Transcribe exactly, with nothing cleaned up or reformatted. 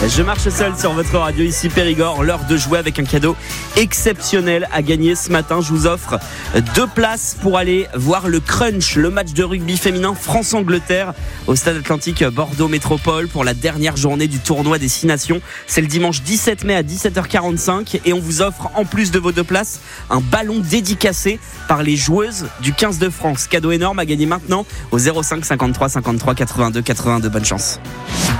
Je marche seul sur votre radio, ici Périgord. L'heure de jouer avec un cadeau exceptionnel à gagner ce matin. Je vous offre deux places pour aller voir le Crunch, le match de rugby féminin France-Angleterre au Stade Atlantique Bordeaux Métropole pour la dernière journée du tournoi des Six Nations. C'est le dimanche dix-sept mai à dix-sept heures quarante-cinq et on vous offre en plus de vos deux places un ballon dédicacé par les joueuses du quinze de France. Cadeau énorme à gagner maintenant au zéro cinq cinquante-trois cinquante-trois quatre-vingt-deux quatre-vingt-deux. Bonne chance.